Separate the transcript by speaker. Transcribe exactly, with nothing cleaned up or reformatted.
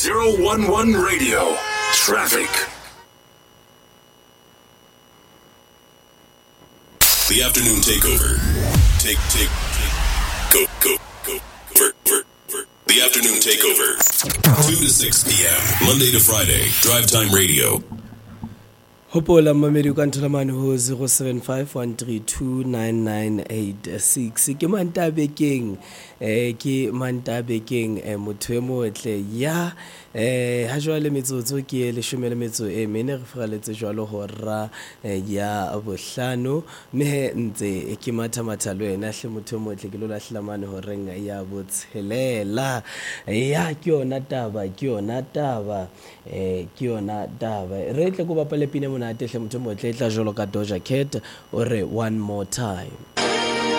Speaker 1: zero one one Radio. Traffic. The afternoon takeover. Take, take, take. Go, go, go. Ver, ver, ver. The afternoon takeover. two to six p.m. Monday to Friday. Drive Time Radio.
Speaker 2: Hopola mamedi o ka ntholamane ho zero seven five one three two nine nine eight six ke mantabekeng eh ke mantabekeng eh motho e motle ya eh ha jwale metsotso ke le shumele metso e mene re fraletse jwalo hora ya bohlano me ntse ke matha matha le wena hle motho e motle ke lo lahlamane horeng ya botshelela ya ke yona taba ke yona taba eh ke yona taba re tle go bapale pina monate hle motho mo tle tla jolo ka Doja Cat ore one more time.